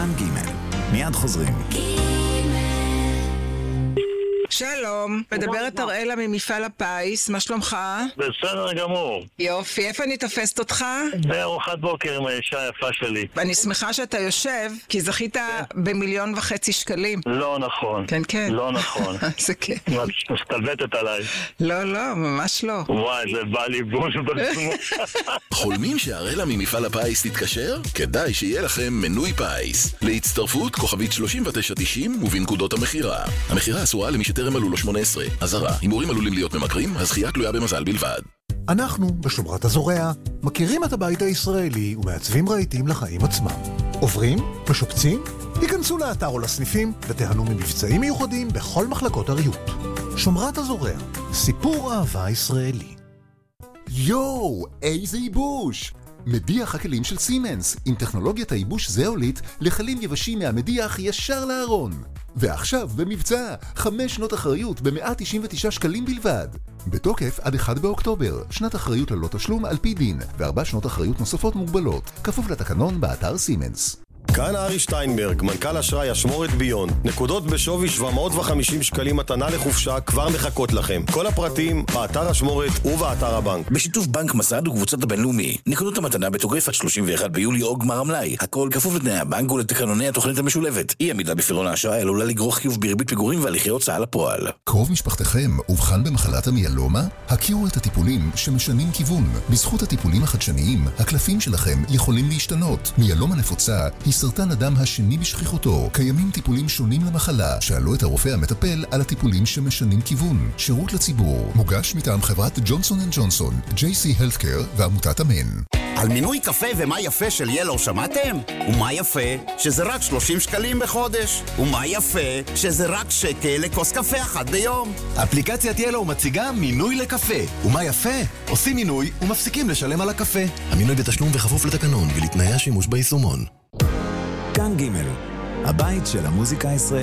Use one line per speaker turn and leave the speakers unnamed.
כאן ג' מיד חוזרים.
שלום, מדברת אראלה ממפעל הפיס, מה שלומך?
בסדר גמור.
יופי, איפה אני תופסת אותך?
בארוחת בוקר עם האישה היפה שלי.
אני שמחה שאתה יושב, כי זכית ב1.5 שקלים.
לא נכון.
כן, כן.
לא נכון.
זה כן.
את מסתלבטת עליי.
לא, ממש לא.
וואי, זה בא לי בוש בעצמו.
חולמים שאראלה ממפעל הפיס תתקשר? כדאי שיהיה לכם מנוי פיס. להצטרפות כוכבית 3990 ובנקודות המחירה. המחירה אסורה למי שטרם מלאו לו 18. אזהרה, הימורים עלולים להיות ממכרים, הזכייה תלויה במזל בלבד.
אנחנו, בשומרת הזורע, מכירים את הבית הישראלי ומעצבים רהיטים לחיים עצמם. עוברים? משופצים? היכנסו לאתר או לסניפים ותיהנו ממבצעים מיוחדים בכל מחלקות הריהוט. שומרת הזורע, סיפור אהבה ישראלי.
יואו, איזה ייבוש! מדיח הכלים של סימנס, עם טכנולוגיית הייבוש זאולית לכלים יבשים מהמדיח ישר לארון. ועכשיו במבצע, 5 שנות אחריות ב199 שקלים בלבד. בתוקף עד 1 באוקטובר, שנת אחריות ללא תשלום על פי דין, ו4 שנות אחריות נוספות מוגבלות, כפוף לתקנון באתר סימנס.
כאן ארי שטיינברג, מנכ"ל אשראי אשמורת ביון. נקודות בשווי 750 שקלים מתנה לחופשה כבר מחכות לכם. כל הפרטים באתר אשמורת ובאתר הבנק.
בשיתוף בנק מסד וקבוצת הבינלאומי. נקודות המתנה בתוקף עד 31 ביולי או גמר המלאי. הכל כפוף לתנאי הבנק ולתקנוני התוכנית המשולבת. אי עמידה בפירעון האשראי עלולה לגרוך חיוב בריבית פיגורים והליכי הוצאה לפועל.
קרוב משפחתכם אובחן במחלת המיאלומה? הכירו את הטיפולים שמשנים כיוון. בזכות הטיפולים החדשניים, הקלפים שלכם יכולים להשתנות. מיאלומה נפוצה היא סרטן הדם השני בשכיחותו. קיימים טיפולים שונים למחלה. שאלו את הרופא המטפל על הטיפולים שמשנים כיוון. שירות לציבור. מוגש מטעם חברת ג'ונסון אנד ג'ונסון, JC Healthcare ועמותת אמן.
על מינוי קפה ומה יפה של ילו שמעתם? ומה יפה? שזה רק 30 שקלים בחודש. ומה יפה? שזה רק שקל לכוס קפה אחת ביום.
אפליקציית ילו מציגה מינוי לקפה. ומה יפה? עושים מינוי ומפסיקים לשלם על הקפה. המינוי בתשלום וכפוף לתקנון ולתנאי השימוש ביישומון. כאן ג' הבית של המוזיקה הישראלית.